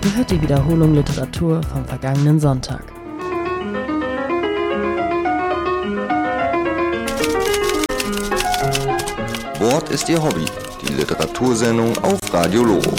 Ihr hört die Wiederholung Literatur vom vergangenen Sonntag. Wort ist Ihr Hobby, die Literatursendung auf Radio Loro.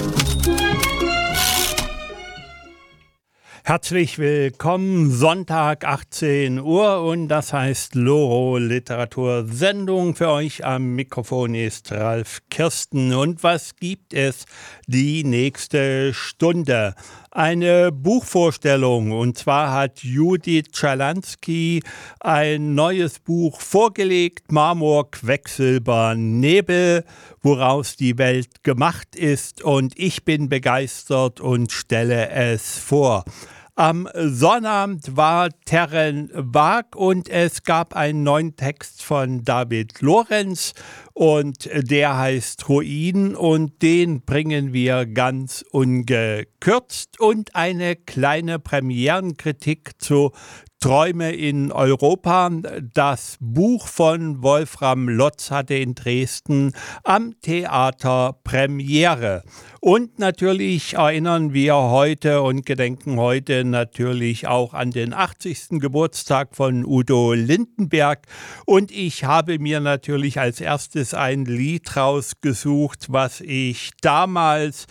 Herzlich willkommen, Sonntag 18 Uhr und das heißt Loro Literatursendung. Für euch am Mikrofon ist Ralf Kirsten. Und was gibt es die nächste Stunde? Eine Buchvorstellung, und zwar hat Judith Schalansky ein neues Buch vorgelegt, Marmor, Quecksilber, Nebel, woraus die Welt gemacht ist, und ich bin begeistert und stelle es vor. Am Sonnabend war Terren Waag und es gab einen neuen Text von David Lorenz und der heißt Ruinen und den bringen wir ganz ungekürzt und eine kleine Premierenkritik zu Träume in Europa. Das Buch von Wolfram Lotz hatte in Dresden am Theater Premiere. Und natürlich erinnern wir heute und gedenken heute natürlich auch an den 80. Geburtstag von Udo Lindenberg. Und ich habe mir natürlich als erstes ein Lied rausgesucht, was ich damals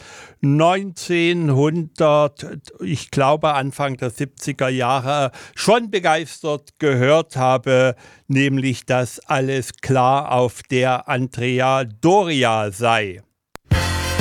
1900, ich glaube Anfang der 70er Jahre, schon begeistert gehört habe, nämlich dass alles klar auf der Andrea Doria sei.